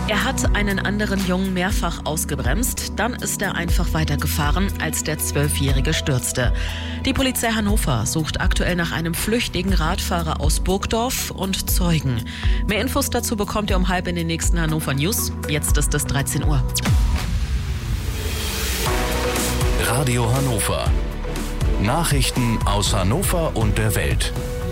Er hat einen anderen Jungen mehrfach ausgebremst, dann ist er einfach weitergefahren, als der 12-Jährige stürzte. Die Polizei Hannover sucht aktuell nach einem flüchtigen Radfahrer aus Burgdorf und Zeugen. Mehr Infos dazu bekommt ihr um 12:30 in den nächsten Hannover News. Jetzt ist es 13 Uhr. Radio Hannover. Nachrichten aus Hannover und der Welt.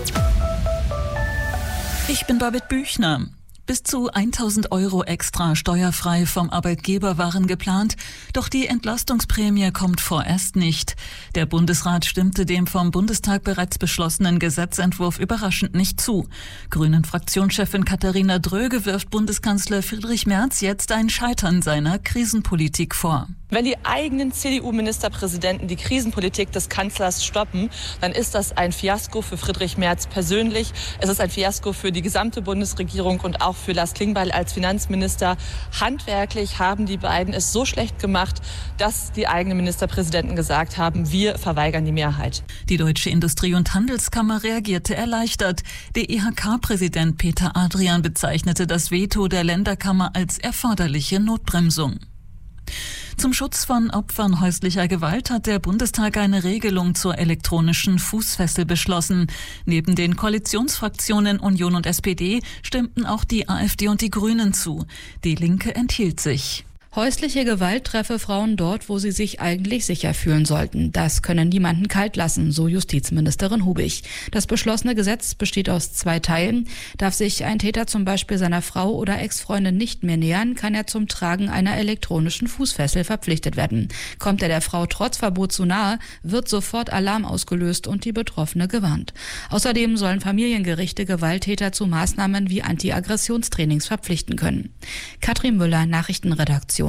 Ich bin Babette Büchner. Bis zu 1.000 € extra steuerfrei vom Arbeitgeber waren geplant, doch die Entlastungsprämie kommt vorerst nicht. Der Bundesrat stimmte dem vom Bundestag bereits beschlossenen Gesetzentwurf überraschend nicht zu. Grünen-Fraktionschefin Katharina Dröge wirft Bundeskanzler Friedrich Merz jetzt ein Scheitern seiner Krisenpolitik vor. Wenn die eigenen CDU-Ministerpräsidenten die Krisenpolitik des Kanzlers stoppen, dann ist das ein Fiasko für Friedrich Merz persönlich. Es ist ein Fiasko für die gesamte Bundesregierung und auch für Lars Klingbeil als Finanzminister. Handwerklich haben die beiden es so schlecht gemacht, dass die eigenen Ministerpräsidenten gesagt haben, wir verweigern die Mehrheit. Die Deutsche Industrie- und Handelskammer reagierte erleichtert. Der IHK-Präsident Peter Adrian bezeichnete das Veto der Länderkammer als erforderliche Notbremsung. Zum Schutz von Opfern häuslicher Gewalt hat der Bundestag eine Regelung zur elektronischen Fußfessel beschlossen. Neben den Koalitionsfraktionen Union und SPD stimmten auch die AfD und die Grünen zu. Die Linke enthielt sich. Häusliche Gewalt treffe Frauen dort, wo sie sich eigentlich sicher fühlen sollten. Das könne niemanden kalt lassen, so Justizministerin Hubig. Das beschlossene Gesetz besteht aus 2 Teilen. Darf sich ein Täter zum Beispiel seiner Frau oder Ex-Freundin nicht mehr nähern, kann er zum Tragen einer elektronischen Fußfessel verpflichtet werden. Kommt er der Frau trotz Verbot zu nahe, wird sofort Alarm ausgelöst und die Betroffene gewarnt. Außerdem sollen Familiengerichte Gewalttäter zu Maßnahmen wie Anti-Aggressionstrainings verpflichten können. Katrin Müller, Nachrichtenredaktion.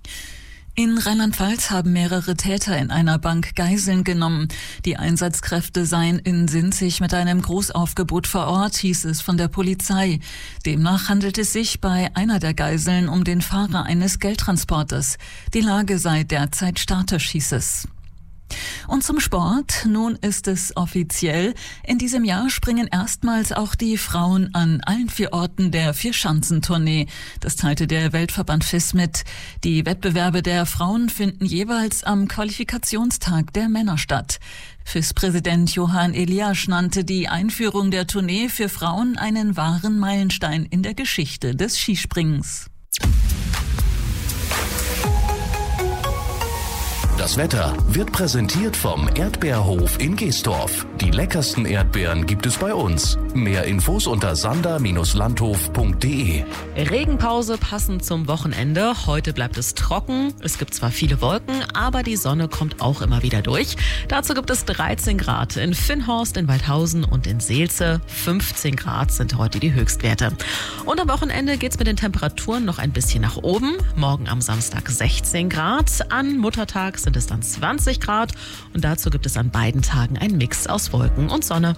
In Rheinland-Pfalz haben mehrere Täter in einer Bank Geiseln genommen. Die Einsatzkräfte seien in Sinzig mit einem Großaufgebot vor Ort, hieß es von der Polizei. Demnach handelt es sich bei einer der Geiseln um den Fahrer eines Geldtransporters. Die Lage sei derzeit statisch, hieß es. Und zum Sport. Nun ist es offiziell. In diesem Jahr springen erstmals auch die Frauen an allen 4 Orten der Vierschanzentournee. Das teilte der Weltverband FIS mit. Die Wettbewerbe der Frauen finden jeweils am Qualifikationstag der Männer statt. FIS-Präsident Johann Eliasch nannte die Einführung der Tournee für Frauen einen wahren Meilenstein in der Geschichte des Skisprings. Das Wetter wird präsentiert vom Erdbeerhof in Geestorf. Die leckersten Erdbeeren gibt es bei uns. Mehr Infos unter sander-landhof.de. Regenpause passend zum Wochenende. Heute bleibt es trocken. Es gibt zwar viele Wolken, aber die Sonne kommt auch immer wieder durch. Dazu gibt es 13 Grad in Finnhorst, in Waldhausen und in Seelze. 15 Grad sind heute die Höchstwerte. Und am Wochenende geht es mit den Temperaturen noch ein bisschen nach oben. Morgen am Samstag 16 Grad. An Muttertag sind es dann 20 Grad. Und dazu gibt es an beiden Tagen einen Mix aus Wolken und Sonne.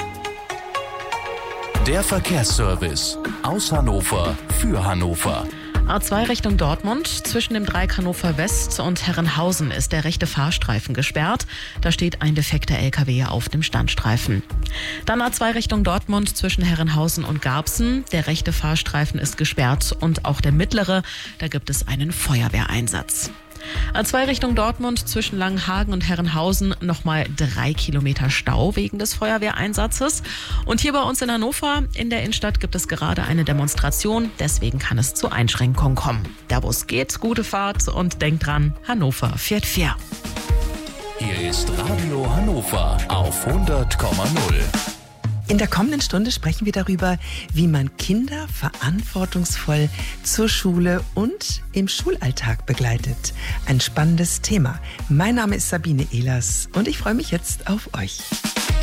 Der Verkehrsservice aus Hannover für Hannover. A2 Richtung Dortmund. Zwischen dem Dreieck Hannover West und Herrenhausen ist der rechte Fahrstreifen gesperrt. Da steht ein defekter LKW auf dem Standstreifen. Dann A2 Richtung Dortmund zwischen Herrenhausen und Garbsen. Der rechte Fahrstreifen ist gesperrt und auch der mittlere. Da gibt es einen Feuerwehreinsatz. A2 Richtung Dortmund zwischen Langenhagen und Herrenhausen nochmal 3 Kilometer Stau wegen des Feuerwehreinsatzes. Und hier bei uns in Hannover in der Innenstadt gibt es gerade eine Demonstration. Deswegen kann es zu Einschränkungen kommen. Der Bus geht, gute Fahrt und denkt dran, Hannover fährt fair. Hier ist Radio Hannover auf 100,0. In der kommenden Stunde sprechen wir darüber, wie man Kinder verantwortungsvoll zur Schule und im Schulalltag begleitet. Ein spannendes Thema. Mein Name ist Sabine Ehlers und ich freue mich jetzt auf euch.